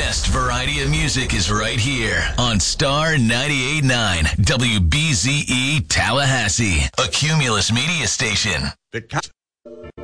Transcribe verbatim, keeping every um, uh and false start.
best variety of music is right here on Star ninety-eight point nine W B Z E Tallahassee, a Cumulus media station. The